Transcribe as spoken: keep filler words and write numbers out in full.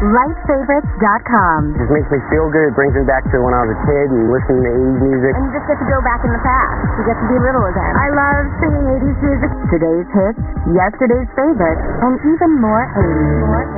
light favorites dot com. It just makes me feel good. It brings me back to when I was a kid and listening to eighties music. And you just get to go back in the past. You get to be little again. I love singing eighties music. Today's hits, yesterday's favorites, and even more eighties. More